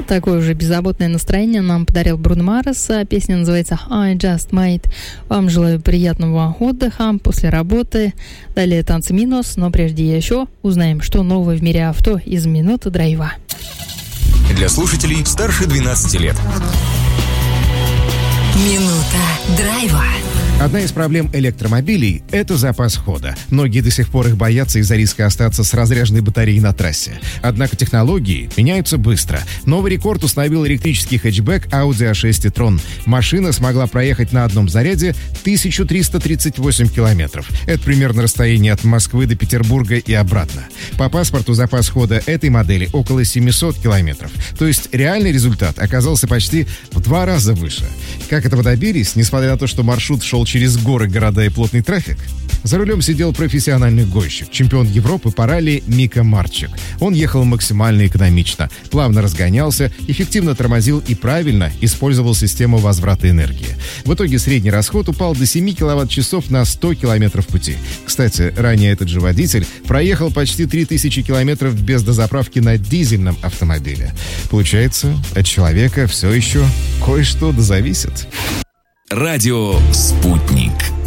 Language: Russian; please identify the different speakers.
Speaker 1: Такое уже беззаботное настроение нам подарил Бруно Марс. Песня называется I Just Made. Вам желаю приятного отдыха после работы. Далее танцы минус, но прежде еще узнаем, что нового в мире авто из минуты драйва.
Speaker 2: Для слушателей старше 12 лет.
Speaker 3: Минута драйва.
Speaker 4: Одна из проблем электромобилей – это запас хода. Многие до сих пор их боятся из-за риска остаться с разряженной батареей на трассе. Однако технологии меняются быстро. Новый рекорд установил электрический хэтчбэк Audi A6 e-tron. Машина смогла проехать на одном заряде 1338 километров. Это примерно расстояние от Москвы до Петербурга и обратно. По паспорту запас хода этой модели около 700 километров. То есть реальный результат оказался почти в 2 раза выше. Как этого добились, несмотря на то, что маршрут шел через горы, города и плотный трафик? За рулем сидел профессиональный гонщик, чемпион Европы по ралли Мика Марчик. Он ехал максимально экономично, плавно разгонялся, эффективно тормозил и правильно использовал систему возврата энергии. В итоге средний расход упал до 7 киловатт-часов на 100 километров пути. Кстати, ранее этот же водитель проехал почти 3000 километров без дозаправки на дизельном автомобиле. Получается, от человека все еще кое-что зависит.
Speaker 2: Радио «Спутник».